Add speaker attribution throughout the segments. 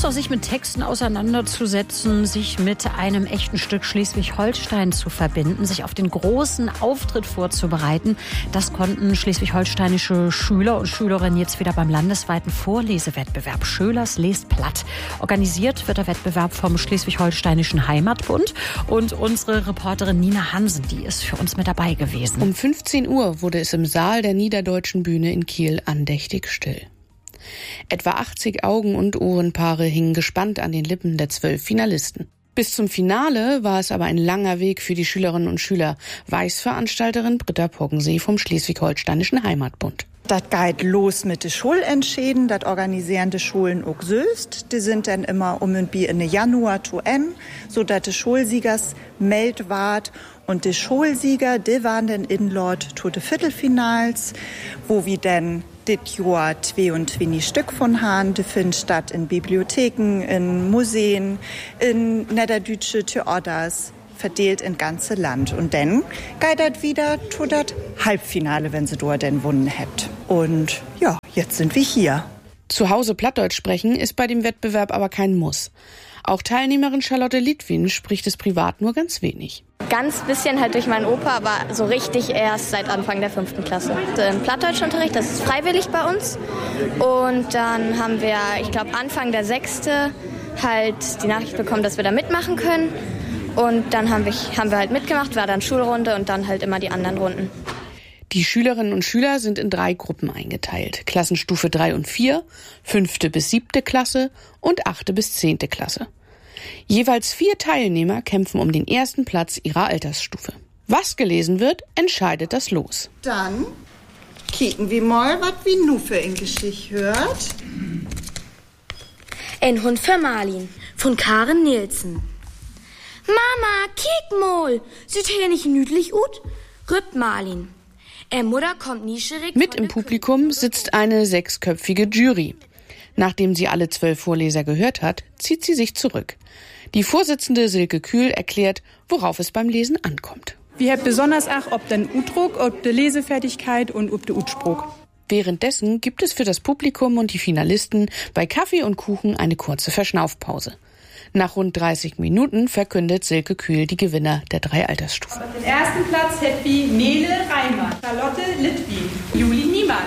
Speaker 1: auch sich mit Texten auseinanderzusetzen, sich mit einem echten Stück Schleswig-Holstein zu verbinden, sich auf den großen Auftritt vorzubereiten. Das konnten schleswig-holsteinische Schüler und Schülerinnen jetzt wieder beim landesweiten Vorlesewettbewerb Schölers lest platt. Organisiert wird der Wettbewerb vom Schleswig-holsteinischen Heimatbund und unsere Reporterin Nina Hansen, die ist für uns mit dabei gewesen.
Speaker 2: Um 15 Uhr wurde es im Saal der Niederdeutschen Bühne in Kiel andächtig still. Etwa 80 Augen- und Ohrenpaare hingen gespannt an den Lippen der 12 Finalisten. Bis zum Finale war es aber ein langer Weg für die Schülerinnen und Schüler, weiß Veranstalterin Britta Poggensee vom Schleswig-holsteinischen Heimatbund.
Speaker 3: Das geht los mit den Schulentscheiden, das organisieren die Schulen auch Söst. Die sind dann immer um und bi in Januar zu so dass die Schulsiegers meldet ward. Und die Schulsieger, die waren dann inlord zu den Viertelfinals, wo wir dann das Jahr 22 Stück von haben. Die finden statt in Bibliotheken, in Museen, in niederdeutsche Theaters, verteilt in ganze Land. Und dann geht das wieder zu das Halbfinale, wenn sie dort denn gewonnen habt. Und ja, jetzt sind wir hier.
Speaker 2: Zu Hause Plattdeutsch sprechen ist bei dem Wettbewerb aber kein Muss. Auch Teilnehmerin Charlotte Litwin spricht es privat nur ganz wenig.
Speaker 4: Ganz bisschen halt durch meinen Opa, aber so richtig erst seit Anfang der 5. Klasse. Im Plattdeutschunterricht, das ist freiwillig bei uns. Und dann haben wir, ich glaube Anfang der 6. halt die Nachricht bekommen, dass wir da mitmachen können. Und dann haben wir halt mitgemacht, war dann Schulrunde und dann halt immer die anderen Runden.
Speaker 2: Die Schülerinnen und Schüler sind in 3 Gruppen eingeteilt. Klassenstufe 3 und 4, 5. bis 7. Klasse und 8. bis 10. Klasse. Jeweils 4 Teilnehmer kämpfen um den ersten Platz ihrer Altersstufe. Was gelesen wird, entscheidet das Los.
Speaker 3: Dann kicken wir mal, was wir nu für in Geschichte hört.
Speaker 5: Ein Hund für Marlin von Karen Nielsen. Mama, kick mal, sieht hier nicht nüdlich ut? Rübt Marlin. Mutter kommt niescherig.
Speaker 2: Mit im Publikum sitzt eine 6-köpfige Jury. Nachdem sie alle 12 Vorleser gehört hat, zieht sie sich zurück. Die Vorsitzende Silke Kühl erklärt, worauf es beim Lesen ankommt.
Speaker 6: Wir haben besonders auch ob den Udruck, ob die Lesefertigkeit und ob der Utspruch.
Speaker 2: Währenddessen gibt es für das Publikum und die Finalisten bei Kaffee und Kuchen eine kurze Verschnaufpause. Nach rund 30 Minuten verkündet Silke Kühl die Gewinner der 3 Altersstufen.
Speaker 6: Auf den ersten Platz hätten wir Nele Reimann, Charlotte Litwin, Juli Niemann.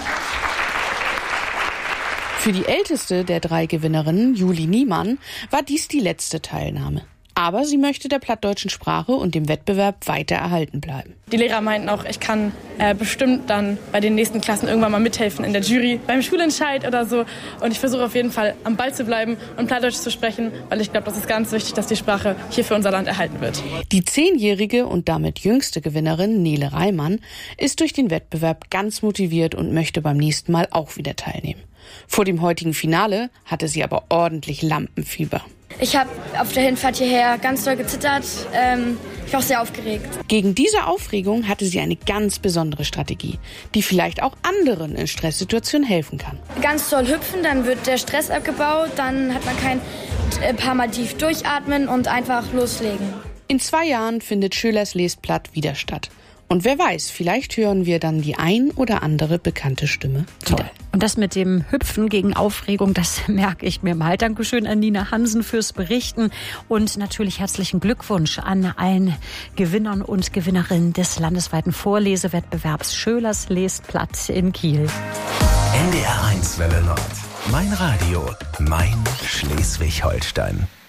Speaker 2: Für die älteste der 3 Gewinnerinnen, Juli Niemann, war dies die letzte Teilnahme. Aber sie möchte der plattdeutschen Sprache und dem Wettbewerb weiter erhalten bleiben.
Speaker 7: Die Lehrer meinten auch, ich kann bestimmt dann bei den nächsten Klassen irgendwann mal mithelfen in der Jury, beim Schulentscheid oder so. Und ich versuche auf jeden Fall am Ball zu bleiben und Plattdeutsch zu sprechen, weil ich glaube, das ist ganz wichtig, dass die Sprache hier für unser Land erhalten wird.
Speaker 2: Die 10-jährige und damit jüngste Gewinnerin, Nele Reimann, ist durch den Wettbewerb ganz motiviert und möchte beim nächsten Mal auch wieder teilnehmen. Vor dem heutigen Finale hatte sie aber ordentlich Lampenfieber.
Speaker 5: Ich habe auf der Hinfahrt hierher ganz doll gezittert. Ich war auch sehr aufgeregt.
Speaker 2: Gegen diese Aufregung hatte sie eine ganz besondere Strategie, die vielleicht auch anderen in Stresssituationen helfen kann.
Speaker 5: Ganz doll hüpfen, dann wird der Stress abgebaut, dann hat man kein paar Mal tief durchatmen und einfach loslegen.
Speaker 2: In 2 Jahren findet Schölers lest platt wieder statt. Und wer weiß, vielleicht hören wir dann die ein oder andere bekannte Stimme wieder.
Speaker 1: Und das mit dem Hüpfen gegen Aufregung, das merke ich mir mal. Dankeschön an Nina Hansen fürs Berichten und natürlich herzlichen Glückwunsch an allen Gewinnern und Gewinnerinnen des landesweiten Vorlesewettbewerbs Schölers lest platt in Kiel.
Speaker 8: NDR 1 Welle Nord. Mein Radio, mein Schleswig-Holstein.